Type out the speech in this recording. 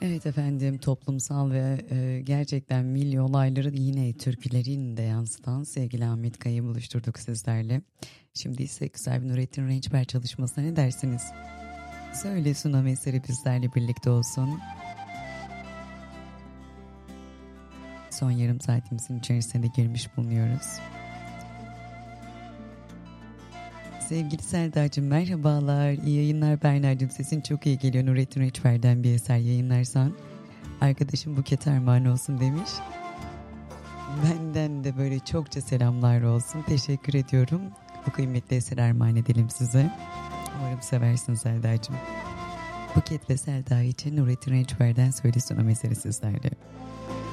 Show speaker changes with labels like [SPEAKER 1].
[SPEAKER 1] Evet efendim, toplumsal ve gerçekten milli olayları yine türkülerin de yansıtan sevgili Ahmet Kaya'yı buluşturduk sizlerle. Şimdi ise güzel bir Nurettin Rençber çalışmasına ne dersiniz? Söyle Sunam eseri bizlerle birlikte olsun. Son yarım saatimizin içerisine de girmiş bulunuyoruz. Sevgili Selda'cığım merhabalar, iyi yayınlar. Berna'cığım sesin çok iyi geliyor, Nurettin Rençber'den bir eser yayınlarsan. Arkadaşım Buket armağan olsun demiş. Benden de böyle çokça selamlar olsun. Teşekkür ediyorum. Bu kıymetli eseri armağan edelim size. Umarım seversiniz Selda'cığım. Buket ve Selda için Nurettin Rençber'den Söyle Sunam eseri sizlerle.